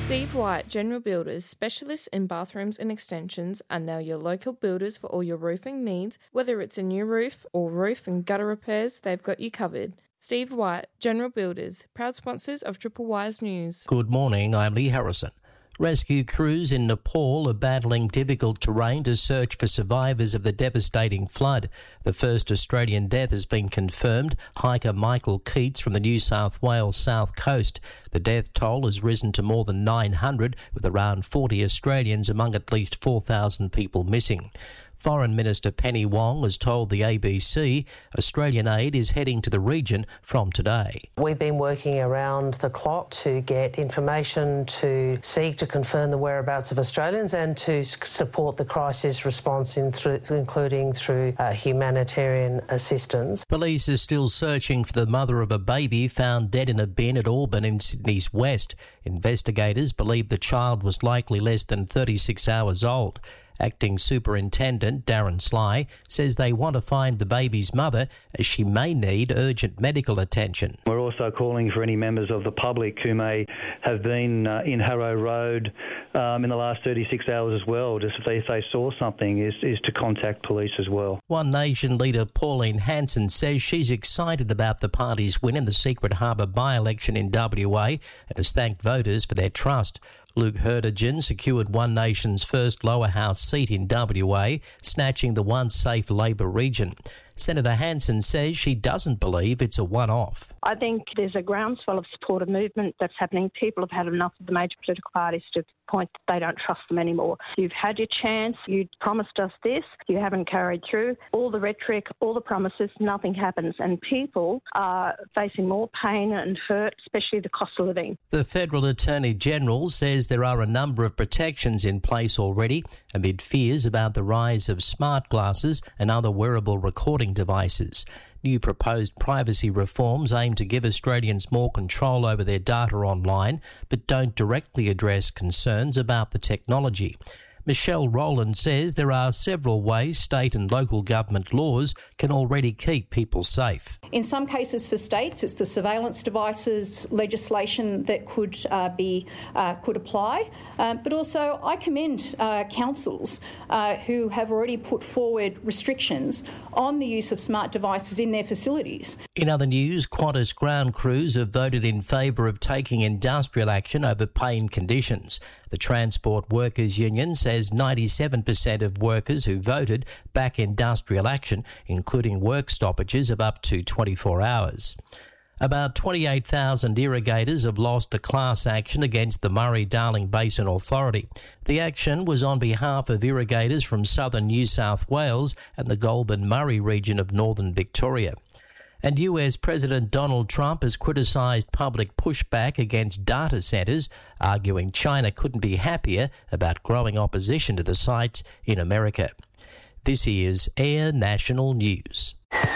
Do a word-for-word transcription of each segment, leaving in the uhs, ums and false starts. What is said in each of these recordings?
Steve White, General Builders, specialists in bathrooms and extensions, are now your local builders for all your roofing needs. Whether it's a new roof or roof and gutter repairs, they've got you covered. Steve White, General Builders, proud sponsors of Triple Wise News. Good morning, I'm Lee Harrison. Rescue crews in Nepal are battling difficult terrain to search for survivors of the devastating flood. The first Australian death has been confirmed, hiker Michael Keats from the New South Wales south coast. The death toll has risen to more than nine hundred, with around forty Australians among at least four thousand people missing. Foreign Minister Penny Wong has told the A B C Australian aid is heading to the region from today. We've been working around the clock to get information, to seek to confirm the whereabouts of Australians and to support the crisis response, in through, including through uh, humanitarian assistance. Police are still searching for the mother of a baby found dead in a bin at Auburn in Sydney's west. Investigators believe the child was likely less than thirty-six hours old. Acting Superintendent Darren Sly says they want to find the baby's mother as she may need urgent medical attention. We're also calling for any members of the public who may have been uh, in Harrow Road um, in the last thirty-six hours as well, just if they, if they saw something, is, is to contact police as well. One Nation leader Pauline Hanson says she's excited about the party's win in the Secret Harbour by-election in W A and has thanked voters for their trust. Luke Herdigan secured One Nation's first lower house seat in W A, snatching the once safe Labor region. Senator Hanson says she doesn't believe it's a one-off. I think there's a groundswell of supportive movement that's happening. People have had enough of the major political parties to the point that they don't trust them anymore. You've had your chance. You promised us this. You haven't carried through. All the rhetoric, all the promises, nothing happens. And people are facing more pain and hurt, especially the cost of living. The Federal Attorney General says there are a number of protections in place already amid fears about the rise of smart glasses and other wearable recording devices. New proposed privacy reforms aim to give Australians more control over their data online, but don't directly address concerns about the technology. Michelle Rowland says there are several ways state and local government laws can already keep people safe. In some cases for states, it's the surveillance devices legislation that could uh, be uh, could apply. Uh, but also I commend uh, councils uh, who have already put forward restrictions on the use of smart devices in their facilities. In other news, Qantas ground crews have voted in favour of taking industrial action over pay and conditions. The Transport Workers Union says ninety-seven percent of workers who voted back industrial action, including work stoppages of up to twenty-four hours. About twenty-eight thousand irrigators have lost a class action against the Murray-Darling Basin Authority. The action was on behalf of irrigators from southern New South Wales and the Goulburn-Murray region of northern Victoria. And U S President Donald Trump has criticised public pushback against data centres, arguing China couldn't be happier about growing opposition to the sites in America. This is Air National News.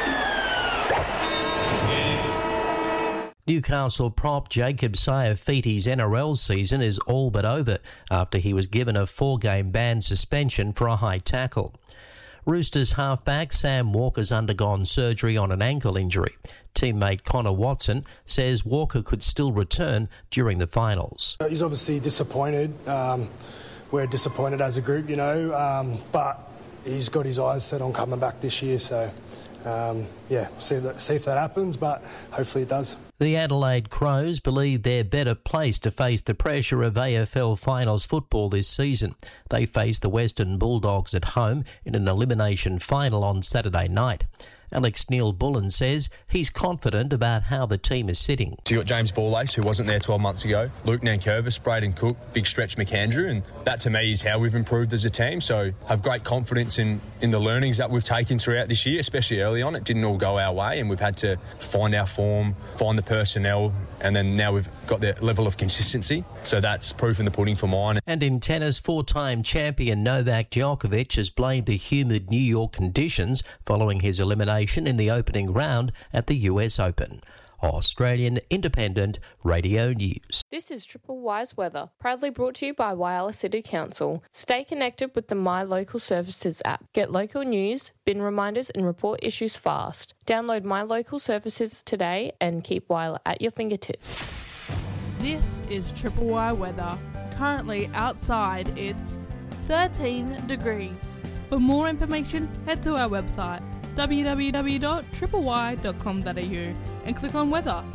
Newcastle prop Jacob Saifiti's N R L season is all but over after he was given a four-game ban suspension for a high tackle. Roosters halfback Sam Walker's undergone surgery on an ankle injury. Teammate Connor Watson says Walker could still return during the finals. He's obviously disappointed. Um, we're disappointed as a group, you know, um, but he's got his eyes set on coming back this year, so um, yeah, see if, that, see if that happens, but hopefully it does. The Adelaide Crows believe they're better placed to face the pressure of A F L Finals football this season. They face the Western Bulldogs at home in an elimination final on Saturday night. Alex Neil-Bullen says he's confident about how the team is sitting. So you got James Borlase, who wasn't there twelve months ago, Luke Nankervis, Braden Cook, Big Stretch McAndrew, and that to me is how we've improved as a team. So I have great confidence in, in the learnings that we've taken throughout this year, especially early on. It didn't all go our way and we've had to find our form, find the personnel, and then now we've got the level of consistency. So that's proof in the pudding for mine. And in tennis, four-time champion Novak Djokovic has blamed the humid New York conditions following his elimination in the opening round at the U S Open. Australian Independent Radio News. This is Triple Wise Weather, proudly brought to you by Whyalla City Council. Stay connected with the My Local Services app. Get local news, bin reminders and report issues fast. Download My Local Services today and keep Whyalla at your fingertips. This is Triple Y weather. Currently outside it's thirteen degrees. For more information, head to our website w w w dot triple y dot com dot a u and click on weather.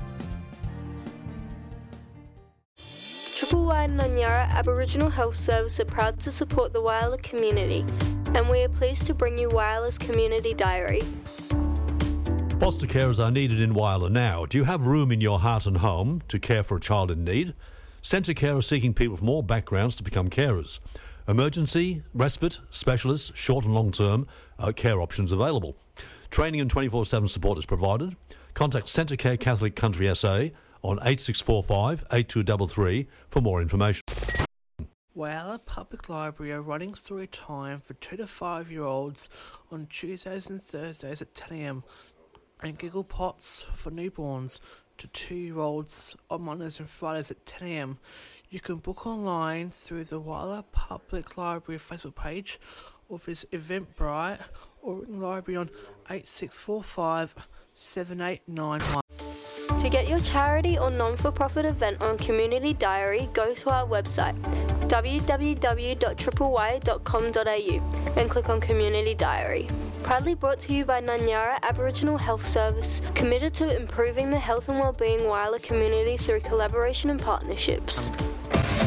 Triple Y Nanyara Aboriginal Health Service are proud to support the Whyalla community, and we are pleased to bring you Whyalla's Community Diary. Foster carers are needed in Whyalla now. Do you have room in your heart and home to care for a child in need? Centre Care are seeking people from all backgrounds to become carers. Emergency, respite, specialists, short and long-term uh, care options available. Training and twenty-four seven support is provided. Contact Centre Care Catholic Country S A on eight six four five, eight two three three for more information. Whyalla Public Library are running story time for two to five year olds on Tuesdays and Thursdays at ten a m and Giggle Pots for newborns to two year olds on Mondays and Fridays at ten a m. You can book online through the Whyalla Public Library Facebook page or visit Eventbrite or ring the library on eight six four five, seven eight nine one. To get your charity or non-for-profit event on Community Diary, go to our website w w w dot triple y dot com dot a u and click on Community Diary. Proudly brought to you by Nanyara Aboriginal Health Service, committed to improving the health and wellbeing Whyalla community through collaboration and partnerships.